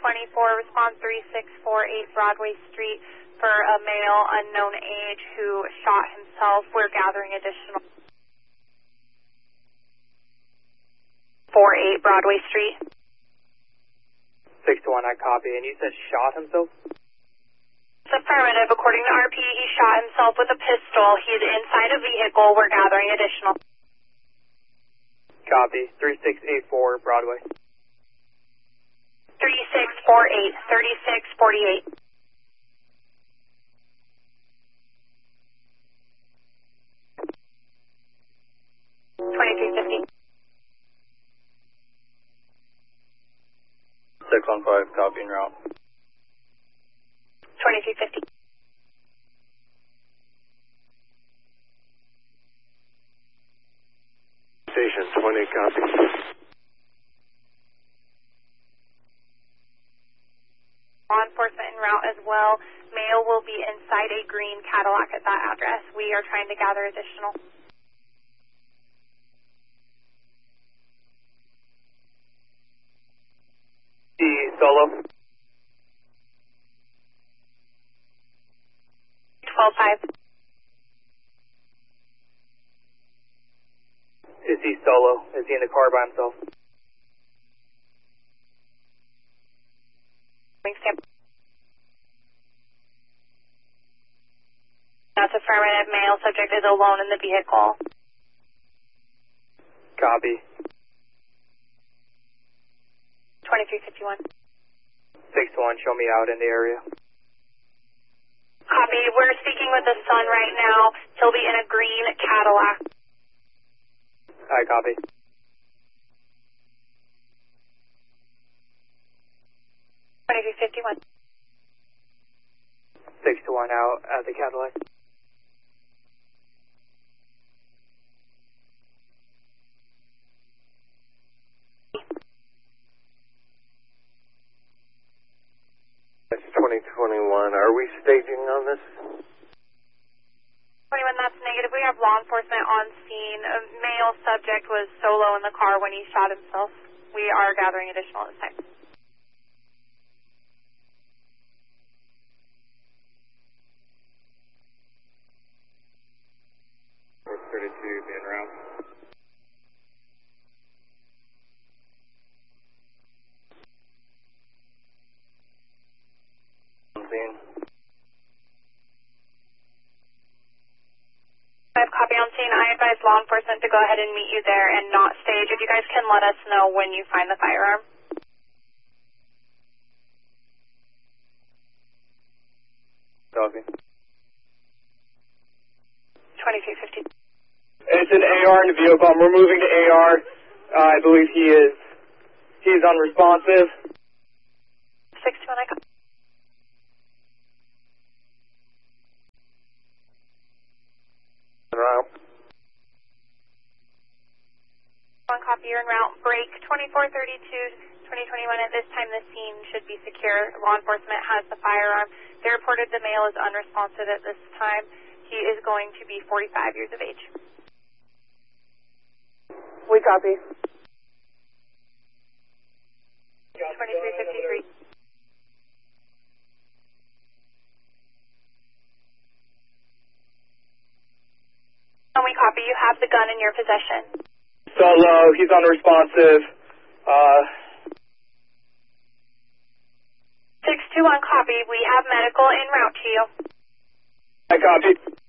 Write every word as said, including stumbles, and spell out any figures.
twenty-four, response three six four eight Broadway Street for a male unknown age who shot himself. We're gathering additional four eight Broadway Street. six to one, I copy. And you said shot himself? It's affirmative. According to R P, he shot himself with a pistol. He's inside a vehicle. We're gathering additional. Copy. three six eight four Broadway. three six four eight, thirty-six forty-eight. twenty-three fifty. six one five, copy en route. twenty-three fifty. Station twenty, copy. Law enforcement en route as well. Male will be inside a green Cadillac at that address. We are trying to gather additional. The solo. twelve five. Is he solo? Is he in the car by himself? Stamp. That's affirmative. Male subject is alone in the vehicle. Copy. twenty-three fifty-one. six to one, show me out in the area. Copy. We're speaking with the son right now. He'll be in a green Cadillac. I copy. twenty-three fifty-one. six to one out at the Cadillac. That's twenty twenty-one. Are we staging on this? twenty-one, that's negative. We have law enforcement on scene. A male subject was solo in the car when he shot himself. We are gathering additional at this time. thirty-two, being around. I have copy on scene. I advise law enforcement to go ahead and meet you there and not stage. If you guys can let us know when you find the firearm. Copy. twenty-three fifty. It's an A R in the vehicle. We're moving to A R. Uh, I believe he is, he is unresponsive. six two one, I copy. Route. One copy, you're en route. Break twenty-four thirty-two, twenty twenty-one. At this time, the scene should be secure. Law enforcement has the firearm. They reported the male is unresponsive at this time. He is going to be forty-five years of age. We copy. twenty-three fifty-three. And we copy. You have the gun in your possession. Solo, he's unresponsive. Uh, six two one copy. We have medical en route to you. I copy.